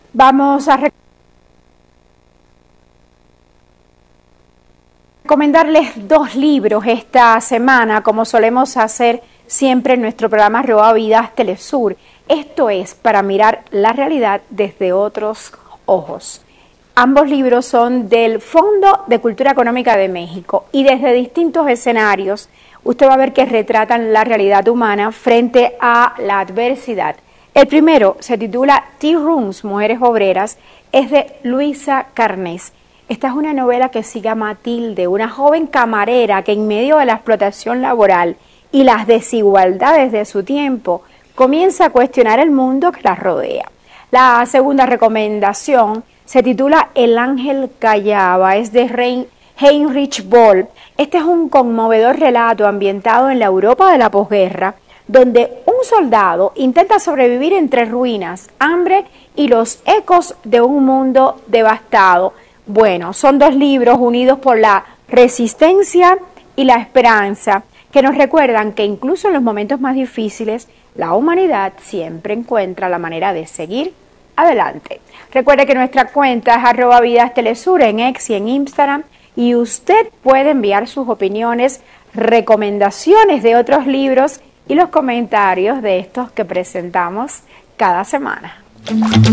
Vamos a recomendarles 2 libros esta semana, como solemos hacer siempre en nuestro programa Roa Vidas Telesur. Esto es para mirar la realidad desde otros ojos. Ambos libros son del Fondo de Cultura Económica de México y desde distintos escenarios usted va a ver que retratan la realidad humana frente a la adversidad. El primero se titula Tea Rooms, Mujeres Obreras, es de Luisa Carnés. Esta es una novela que sigue a Matilde, una joven camarera que en medio de la explotación laboral y las desigualdades de su tiempo comienza a cuestionar el mundo que la rodea. La segunda recomendación se titula El Ángel Callaba, es de Heinrich Böll. Este es un conmovedor relato ambientado en la Europa de la posguerra, donde un soldado intenta sobrevivir entre ruinas, hambre y los ecos de un mundo devastado. Bueno, son 2 libros unidos por la resistencia y la esperanza, que nos recuerdan que incluso en los momentos más difíciles, la humanidad siempre encuentra la manera de seguir adelante. Recuerde que nuestra cuenta es @vidastelesur en X y en Instagram, y usted puede enviar sus opiniones, recomendaciones de otros libros y los comentarios de estos que presentamos cada semana.